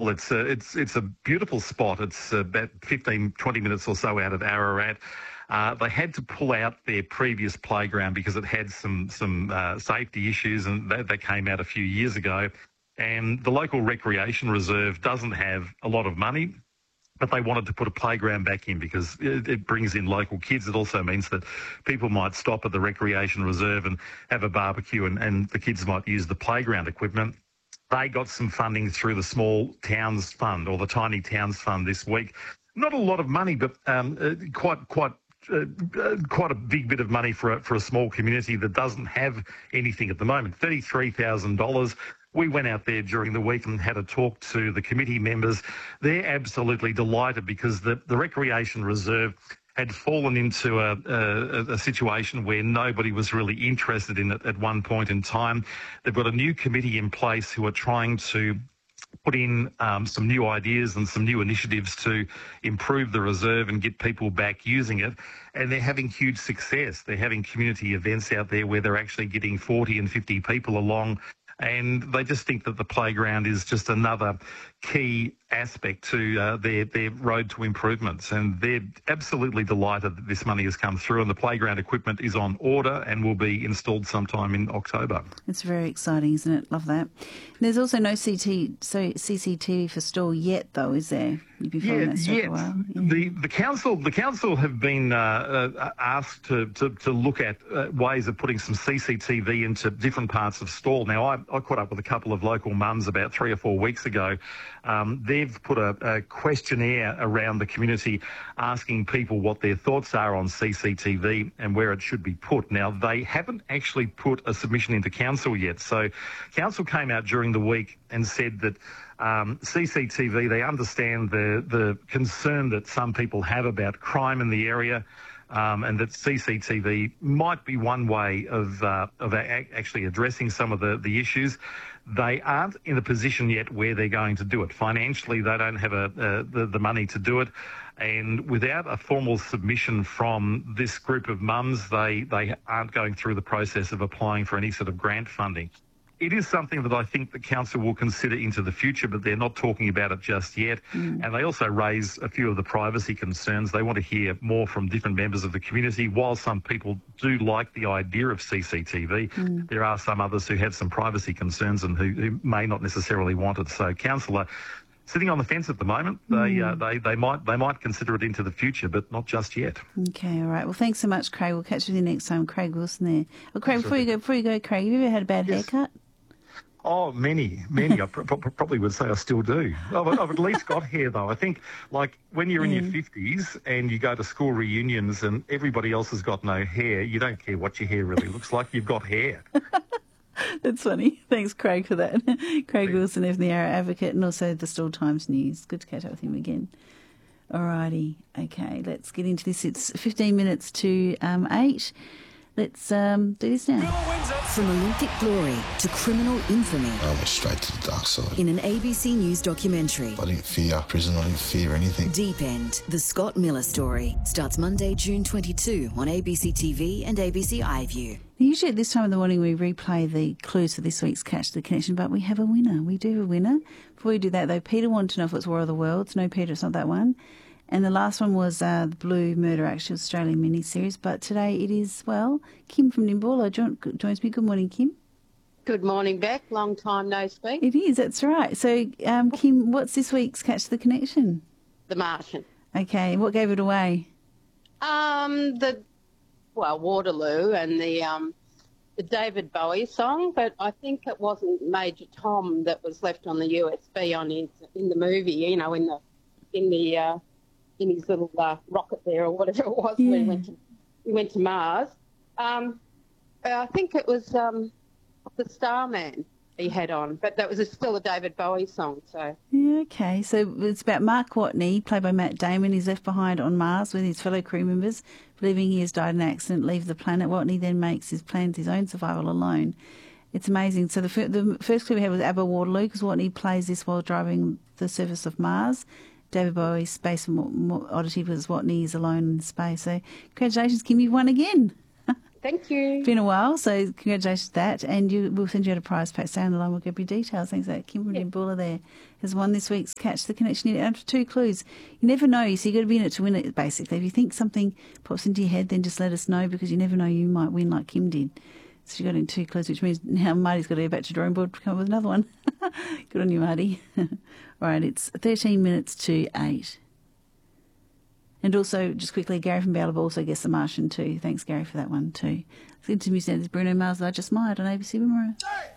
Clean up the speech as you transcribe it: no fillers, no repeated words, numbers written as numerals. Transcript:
wonderful. It's a beautiful spot. It's about 15, 20 minutes or so out of Ararat. They had to pull out their previous playground because it had some safety issues, and they came out a few years ago. And the local recreation reserve doesn't have a lot of money, but they wanted to put a playground back in because it brings in local kids. It also means that people might stop at the recreation reserve and have a barbecue, and the kids might use the playground equipment. They got some funding through the Small Towns Fund, or the Tiny Towns Fund, this week. Not a lot of money, but quite a big bit of money for a small community that doesn't have anything at the moment. $33,000. We went out there during the week and had a talk to the committee members. They're absolutely delighted because the recreation reserve had fallen into a situation where nobody was really interested in it at one point in time. They've got a new committee in place who are trying to put in some new ideas and some new initiatives to improve the reserve and get people back using it. And they're having huge success. They're having community events out there where they're actually getting 40 and 50 people along. And they just think that the playground is just another key aspect to their road to improvements. And they're absolutely delighted that this money has come through, and the playground equipment is on order and will be installed sometime in October. It's very exciting, isn't it? Love that. There's also no CCTV for Stawell yet, though, is there? You've been following that story for a while. Yeah. The council have been asked to look at ways of putting some CCTV into different parts of Stawell. Now, I caught up with a couple of local mums about 3 or 4 weeks ago. They've put a questionnaire around the community asking people what their thoughts are on CCTV and where it should be put. Now, they haven't actually put a submission into council yet. So council came out during the week and said that CCTV, they understand the concern that some people have about crime in the area, and that CCTV might be one way of actually addressing some of the issues. They aren't in a position yet where they're going to do it. Financially, they don't have the money to do it. And without a formal submission from this group of mums, they aren't going through the process of applying for any sort of grant funding. It is something that I think the council will consider into the future, but they're not talking about it just yet. And they also raise a few of the privacy concerns. They want to hear more from different members of the community. While some people do like the idea of CCTV, there are some others who have some privacy concerns and who may not necessarily want it. So council are sitting on the fence at the moment. They might consider it into the future, but not just yet. Okay, all right. Well, thanks so much, Craig. We'll catch you next time. Craig Wilson there. Well, Craig, before you go, Craig, have you ever had a bad haircut? Oh, many. I probably would say I still do. I've at least got hair, though. I think, like, when you're in your 50s and you go to school reunions and everybody else has got no hair, you don't care what your hair really looks like. You've got hair. That's funny. Thanks, Craig, for that. Craig Wilson of the Yarra Advocate and also the Stawell Times News. Good to catch up with him again. All righty. Okay, let's get into this. It's 15 minutes to 8. Let's do this now. From Olympic glory to criminal infamy. I went straight to the dark side. In an ABC News documentary. I didn't fear prison, I didn't fear anything. Deep End, the Scott Miller story, starts Monday, June 22 on ABC TV and ABC iView. Usually at this time of the morning we replay the clues for this week's Catch the Connection, but we have a winner. We do have a winner. Before we do that, though, Peter wanted to know if it's War of the Worlds. No, Peter, it's not that one. And the last one was the Blue Murder Action Australian miniseries. But today it is, well, Kim from Nimbola joins me. Good morning, Kim. Good morning, Beck. Long time no speak. It is, that's right. So, Kim, what's this week's Catch the Connection? The Martian. Okay, what gave it away? Waterloo and the David Bowie song, but I think it wasn't Major Tom that was left on the USB on in the movie, you know, in his little rocket there or whatever it was when he went to Mars. I think it was the Starman he had on, but that was still a David Bowie song. So yeah, okay. So it's about Mark Watney, played by Matt Damon. He's left behind on Mars with his fellow crew members, believing he has died in an accident, leave the planet. Watney then makes his plans, his own survival alone. It's amazing. So the first clue we had was ABBA Waterloo, because Watney plays this while driving the surface of Mars. David Bowie's Space Oddity was Watney is alone in space. So congratulations, Kim, you've won again. Thank you. It's been a while, so congratulations to that. And we'll send you out a prize pack. Stay on the line, we'll give you details. Thanks for that. Kimberly Buller there has won this week's Catch the Connection unit after 2 clues. You never know, so you've got to be in it to win it, basically. If you think something pops into your head, then just let us know, because you never know, you might win like Kim did. So you got in 2 clues, which means now Marty's got to go back to drawing board to come up with another one. Good on you, Marty. All right, it's 13 minutes to 8. And also, just quickly, Gary from Ballab also gets The Martian too. Thanks, Gary, for that one too. Let's get to music. There's Bruno Mars, I Just Might on ABC Boomerang.